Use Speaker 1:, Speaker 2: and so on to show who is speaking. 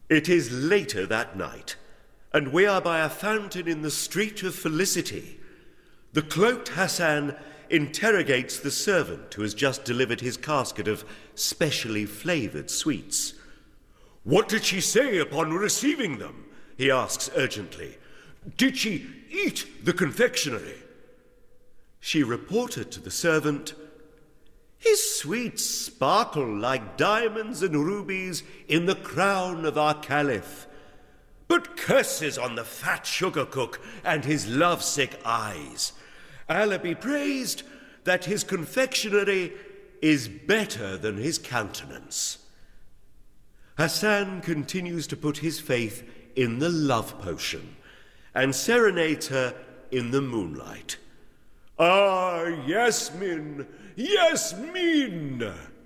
Speaker 1: It is later that night, and we are by a fountain in the Street of Felicity. The cloaked Hassan interrogates the servant who has just delivered his casket of specially flavoured sweets. "What did she say upon receiving them?" he asks urgently. "Did she eat the confectionery?" She reported to the servant, "His sweets sparkle like diamonds and rubies in the crown of our caliph. But curses on the fat sugar cook and his lovesick eyes. Allah be praised that his confectionery is better than his countenance." Hassan continues to put his faith in the love potion and serenades her in the moonlight. "Ah, Yasmin, Yasmin!"